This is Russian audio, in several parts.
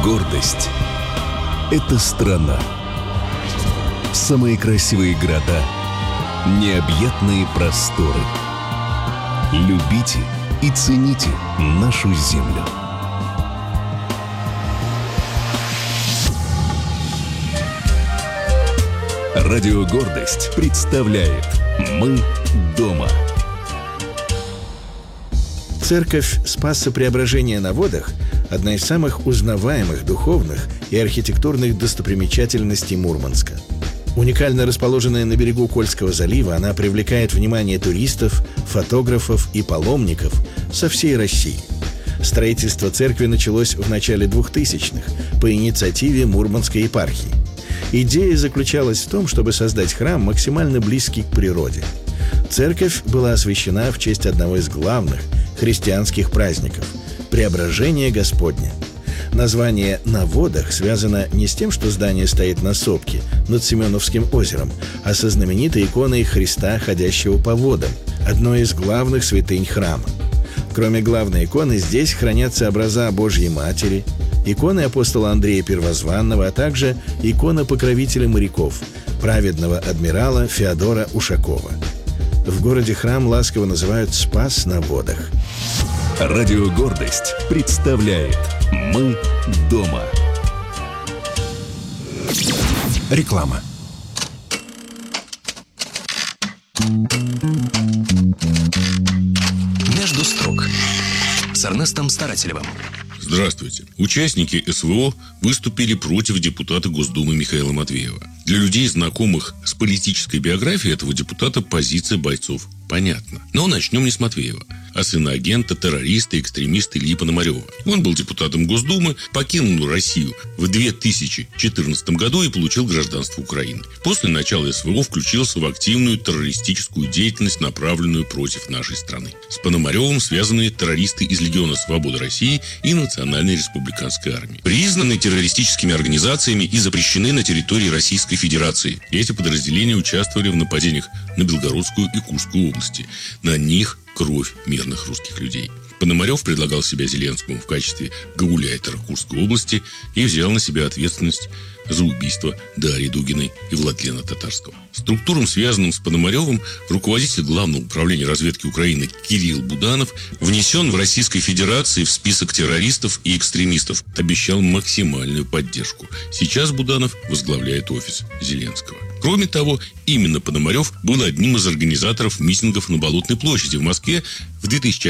Гордость – это страна. Самые красивые города, необъятные просторы. Любите и цените нашу землю. Радио «Гордость» представляет «Мы дома». Церковь Спаса Преображения на Водах – одна из самых узнаваемых духовных и архитектурных достопримечательностей Мурманска. Уникально расположенная на берегу Кольского залива, она привлекает внимание туристов, фотографов и паломников со всей России. Строительство церкви началось в начале 2000-х по инициативе Мурманской епархии. Идея заключалась в том, чтобы создать храм максимально близкий к природе. Церковь была освящена в честь одного из главных христианских праздников – Преображение Господне. Название «На водах» связано не с тем, что здание стоит на сопке над Семеновским озером, а со знаменитой иконой Христа, ходящего по водам, одной из главных святынь храма. Кроме главной иконы, здесь хранятся образа Божьей Матери, иконы апостола Андрея Первозванного, а также икона покровителя моряков, праведного адмирала Феодора Ушакова. В городе храм ласково называют «Спас на водах». Радио «Гордость» представляет «Мы дома». Реклама. Между строк с Эрнестом Старателевым. Здравствуйте. Участники СВО выступили против депутата Госдумы Михаила Матвеева. Для людей, знакомых с политической биографией этого депутата, позиция бойцов понятна. Но начнем не с Матвеева, а с иноагента, террориста, экстремиста Ильи Пономарева. Он был депутатом Госдумы, покинул Россию в 2014 году и получил гражданство Украины. После начала СВО включился в активную террористическую деятельность, направленную против нашей страны. С Пономаревым связаны террористы из Легиона Свободы России и Национальной республиканской армии. Признаны террористическими организациями и запрещены на территории Российской Федерации. Эти подразделения участвовали в нападениях на Белгородскую и Курскую области. На них кровь мирных русских людей. Пономарев предлагал себя Зеленскому в качестве гауляйтера Курской области и взял на себя ответственность за убийство Дарьи Дугиной и Владлена Татарского. Структурам, связанным с Пономаревым, руководитель Главного управления разведки Украины Кирилл Буданов внесен в Российской Федерации в список террористов и экстремистов. Обещал максимальную поддержку. Сейчас Буданов возглавляет офис Зеленского. Кроме того, именно Пономарев был одним из организаторов митингов на Болотной площади в Москве в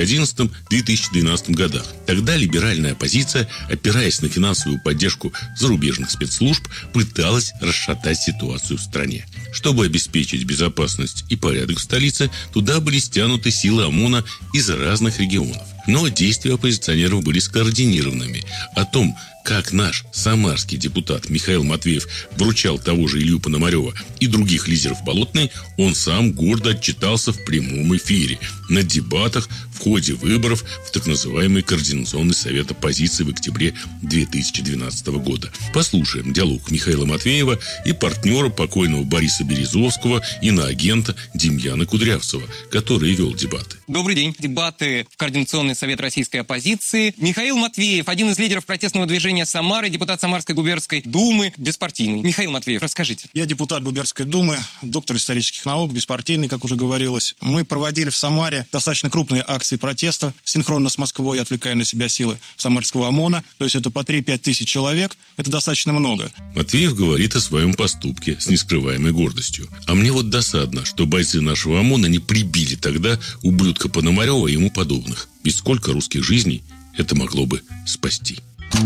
2011-2012 годах. Тогда либеральная оппозиция, опираясь на финансовую поддержку зарубежных спецслужб, пыталась расшатать ситуацию в стране. Чтобы обеспечить безопасность и порядок в столице, туда были стянуты силы ОМОНа из разных регионов. Но действия оппозиционеров были скоординированными. О том, как наш самарский депутат Михаил Матвеев вручал того же Илью Пономарева и других лидеров Болотной, он сам гордо отчитался в прямом эфире на дебатах в ходе выборов в так называемый Координационный совет оппозиции в октябре 2012 года. Послушаем диалог Михаила Матвеева и партнера покойного Бориса Березовского, иноагента Демьяна Кудрявцева, который вел дебаты. Добрый день. Дебаты в Координационный совет российской оппозиции. Михаил Матвеев, один из лидеров протестного движения Самары, депутат Самарской губернской думы, беспартийный. Михаил Матвеев, расскажите. Я депутат губернской думы, доктор исторических наук, беспартийный, как уже говорилось. Мы проводили в Самаре достаточно крупные акции протеста, синхронно с Москвой, отвлекая на себя силы самарского ОМОНа. То есть это по 3-5 тысяч человек. Это достаточно много. Матвеев говорит о своем поступке с нескрываемой гордостью. А мне вот досадно, что бойцы нашего ОМОНа не прибили тогда ублюдка Пономарева и ему подобных. Ведь сколько русских жизней это могло бы спасти.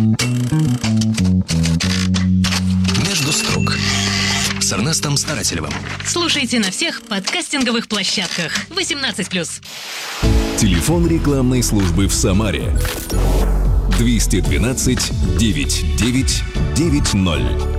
Между строк с Эрнестом Старателевым. Слушайте на всех подкастинговых площадках. 18+. Телефон рекламной службы в Самаре 212 99 90.